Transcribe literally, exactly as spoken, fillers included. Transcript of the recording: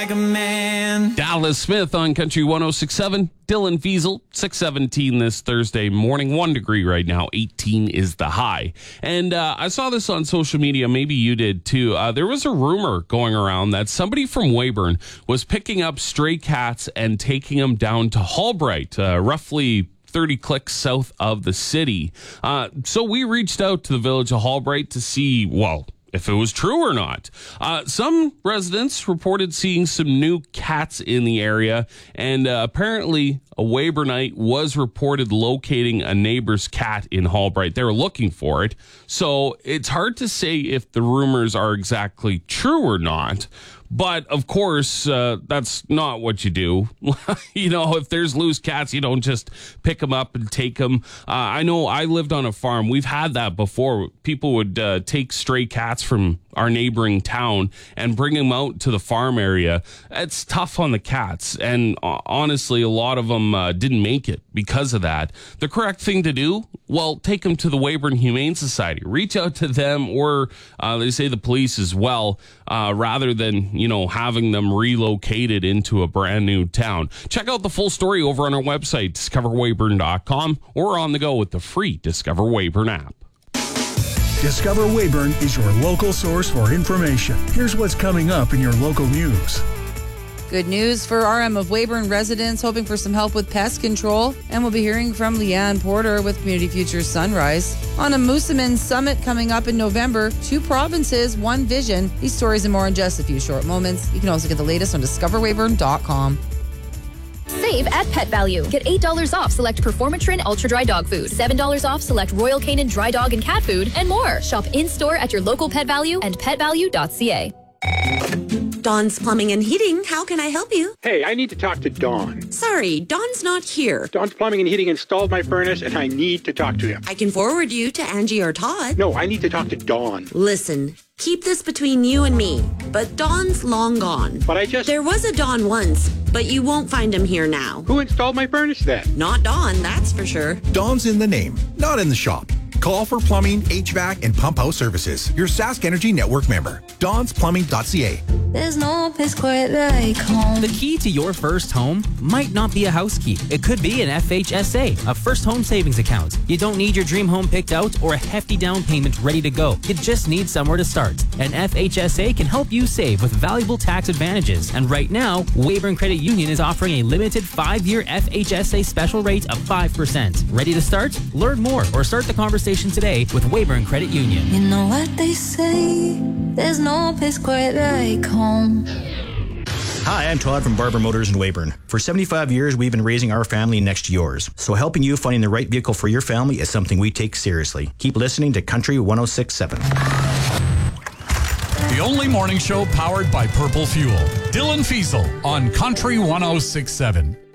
like a man. Dallas Smith on Country one oh six point seven. Dylan Fiesel, six seventeen this Thursday morning. One degree right now. eighteen is the high. And uh, I saw this on social media. Maybe you did too. Uh, there was a rumor going around that somebody from Weyburn was picking up stray cats and taking them down to Hallbright, uh, roughly thirty clicks south of the city. Uh, so we reached out to the village of Hallbright to see, well, if it was true or not. Uh, some residents reported seeing some new cats in the area, and uh, apparently a Weyburnite was reported locating a neighbor's cat in Hallbright. They were looking for it. So it's hard to say if the rumors are exactly true or not. But, of course, uh, that's not what you do. You know, if there's loose cats, you don't just pick them up and take them. Uh, I know I lived on a farm. We've had that before. People would uh, take stray cats from our neighboring town and bring them out to the farm area. It's tough on the cats. And uh, honestly, a lot of them uh, didn't make it because of that. The correct thing to do, well, take them to the Weyburn Humane Society. Reach out to them, or uh, they say the police as well, uh, rather than, you know, having them relocated into a brand new town. Check out the full story over on our website, discover weyburn dot com, or on the go with the free Discover Weyburn app. Discover Weyburn is your local source for information. Here's what's coming up in your local news. Good news for R M of Weyburn residents hoping for some help with pest control. And we'll be hearing from Leanne Porter with Community Futures Sunrise. On a Moosomin Summit coming up in November, two provinces, one vision. These stories and more in just a few short moments. You can also get the latest on discover weyburn dot com. Save at Pet Value. Get eight dollars off select Performatrin Ultra Dry Dog Food, seven dollars off select Royal Canin Dry Dog and Cat Food, and more. Shop in-store at your local Pet Value and pet value dot c a. Dawn's Plumbing and Heating. How can I help you? Hey, I need to talk to Dawn. Sorry, Dawn's not here. Dawn's Plumbing and Heating installed my furnace, and I need to talk to him. I can forward you to Angie or Todd. No, I need to talk to Dawn. Listen, keep this between you and me, but Dawn's long gone. But I just... There was a Dawn once, but you won't find him here now. Who installed my furnace then? Not Dawn, that's for sure. Dawn's in the name, not in the shop. Call for plumbing, H V A C, and pump house services. Your Sask Energy Network member. dawns plumbing dot c a. There's no place quite like home. The key to your first home might not be a house key. It could be an F H S A, a first home savings account. You don't need your dream home picked out or a hefty down payment ready to go. You just need somewhere to start. An F H S A can help you save with valuable tax advantages. And right now, Weyburn Credit Union is offering a limited five-year F H S A special rate of five percent. Ready to start? Learn more or start the conversation today with Weyburn Credit Union. You know what they say, there's no place quite like home. Hi, I'm Todd from Barber Motors in Weyburn. For seventy-five years, we've been raising our family next to yours. So helping you finding the right vehicle for your family is something we take seriously. Keep listening to Country one oh six point seven. The only morning show powered by Purple Fuel. Dylan Fiesel on Country one oh six point seven.